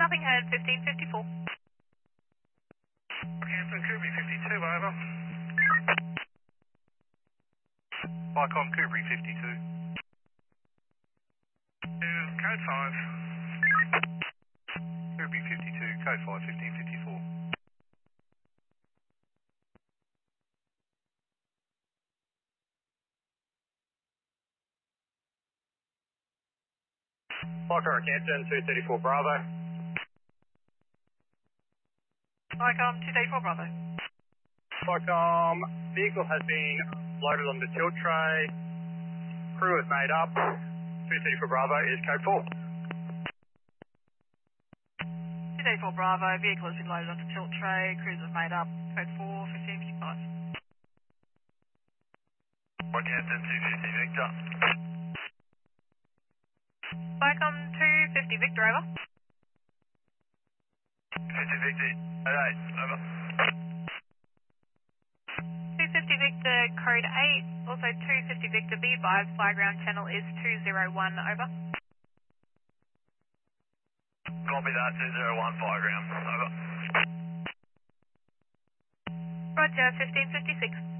Nottingham 1554. Hampton Kubrick 52, over. Vicom Kubrick 52. Code 5. Kubrick 52, code 5, 1554. Vicom Hampton 234 Bravo. Vicom 234 Bravo. Vicom, vehicle has been loaded on the tilt tray. Crew is made up. 234 Bravo is code 4. 234 Bravo, vehicle has been loaded onto tilt tray, cruise is made up, code 4, 1555. Hampton 250 Victor. Vicom 250 Victor, over. 50 Victor, 88, over. 250 Victor, code 8, also 250 Victor, be advised, flyground channel is 201, over. Copy that, 201 Flyground, over. Roger, 1556.